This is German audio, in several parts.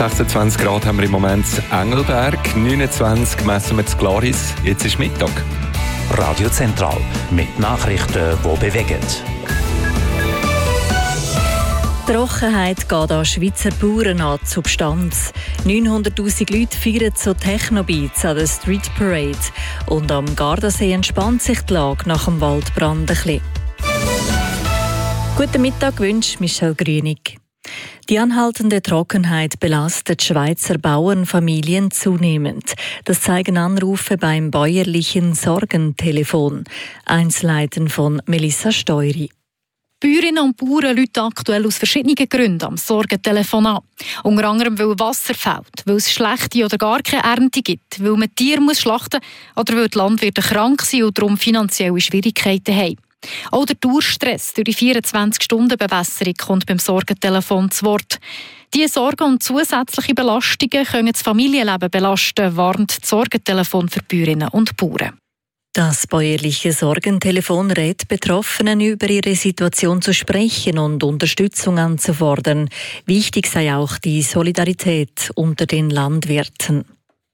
26 Grad haben wir im Moment in Engelberg, 29 messen wir in Glaris. Jetzt ist Mittag. Radio Zentral mit Nachrichten, die bewegen. Die Trockenheit geht an Schweizer Bauern an die Substanz. 900'000 Leute feiern so Techno-Beats an der Street Parade. Und am Gardasee entspannt sich die Lage nach dem Waldbrand ein bisschen. Guten Mittag wünscht Michelle Grünig. Die anhaltende Trockenheit belastet Schweizer Bauernfamilien zunehmend. Das zeigen Anrufe beim bäuerlichen Sorgentelefon. Einzelheiten von Melissa Steury. Bäuerinnen und Bauern rufen aktuell aus verschiedenen Gründen am Sorgentelefon an. Unter anderem, weil Wasser fehlt, weil es schlechte oder gar keine Ernte gibt, weil man Tiere schlachten muss oder weil die Landwirte krank sind und darum finanzielle Schwierigkeiten haben. Auch der Dauerstress durch die 24-Stunden-Bewässerung kommt beim Sorgentelefon zu Wort. Diese Sorgen und zusätzliche Belastungen können das Familienleben belasten, warnt das Sorgentelefon für Bäuerinnen und Bauern. Das bäuerliche Sorgentelefon rät Betroffenen, über ihre Situation zu sprechen und Unterstützung anzufordern. Wichtig sei auch die Solidarität unter den Landwirten.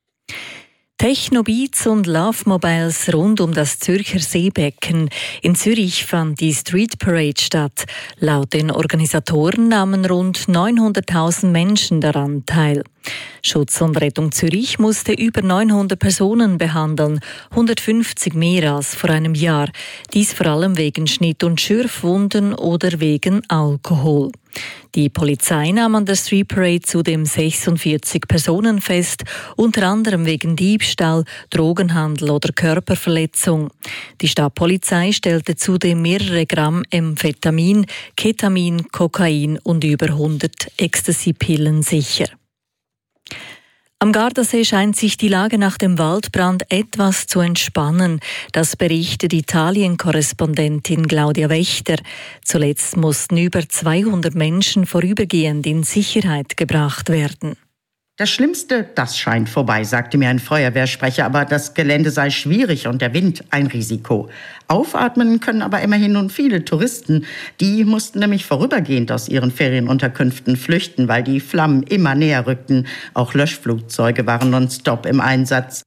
Techno-Beats und Love-Mobiles rund um das Zürcher Seebecken. In Zürich fand die Street Parade statt. Laut den Organisatoren nahmen rund 900'000 Menschen daran teil. Schutz und Rettung Zürich musste über 900 Personen behandeln, 150 mehr als vor einem Jahr. Dies vor allem wegen Schnitt- und Schürfwunden oder wegen Alkohol. Die Polizei nahm an der Street Parade zudem 46 Personen fest, unter anderem wegen Diebstahl, Drogenhandel oder Körperverletzung. Die Stadtpolizei stellte zudem mehrere Gramm Amphetamin, Ketamin, Kokain und über 100 Ecstasy-Pillen sicher. Am Gardasee scheint sich die Lage nach dem Waldbrand etwas zu entspannen. Das berichtet Italien-Korrespondentin Claudia Wächter. Zuletzt mussten über 200 Menschen vorübergehend in Sicherheit gebracht werden. Das Schlimmste, das scheint vorbei, sagte mir ein Feuerwehrsprecher, aber das Gelände sei schwierig und der Wind ein Risiko. Aufatmen können aber immerhin nun viele Touristen. Die mussten nämlich vorübergehend aus ihren Ferienunterkünften flüchten, weil die Flammen immer näher rückten. Auch Löschflugzeuge waren nonstop im Einsatz.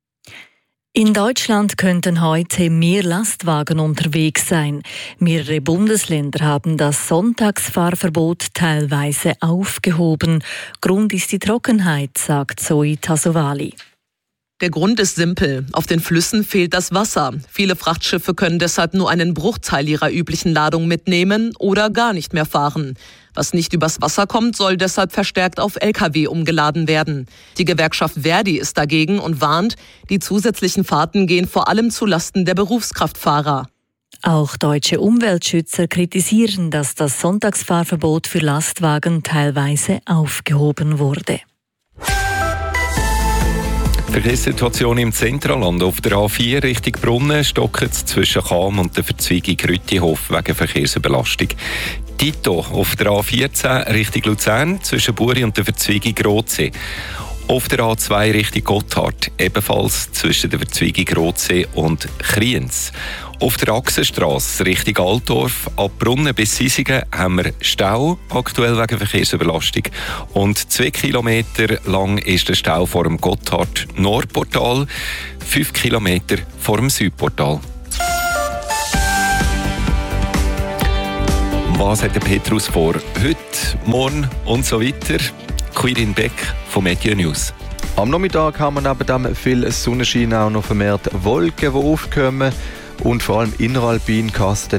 In Deutschland könnten heute mehr Lastwagen unterwegs sein. Mehrere Bundesländer haben das Sonntagsfahrverbot teilweise aufgehoben. Grund ist die Trockenheit, sagt Zoe Tasovali. Der Grund ist simpel. Auf den Flüssen fehlt das Wasser. Viele Frachtschiffe können deshalb nur einen Bruchteil ihrer üblichen Ladung mitnehmen oder gar nicht mehr fahren. Was nicht übers Wasser kommt, soll deshalb verstärkt auf Lkw umgeladen werden. Die Gewerkschaft Verdi ist dagegen und warnt, die zusätzlichen Fahrten gehen vor allem zulasten der Berufskraftfahrer. Auch deutsche Umweltschützer kritisieren, dass das Sonntagsfahrverbot für Lastwagen teilweise aufgehoben wurde. Verkehrssituation im Zentralland. Auf der A4 Richtung Brunnen stockt es zwischen Cham und der Verzweigung Rüttihof wegen Verkehrsüberlastung. Tito auf der A14 Richtung Luzern zwischen Buri und der Verzweigung Rotsee. Auf der A2 Richtung Gotthard ebenfalls zwischen der Verzweigung Rotsee und Kriens. Auf der Achsenstrasse Richtung Altdorf, ab Brunnen bis Sisigen haben wir Stau, aktuell wegen Verkehrsüberlastung. Und 2 Kilometer lang ist der Stau vor dem Gotthard-Nordportal, 5 Kilometer vor dem Südportal. Was hat der Petrus vor? Heute, morgen und so weiter. Quirin Beck von Media News. Am Nachmittag haben wir neben dem viel Sonnenschein auch noch vermehrt Wolken, die aufkommen. Und vor allem inneralpin kann es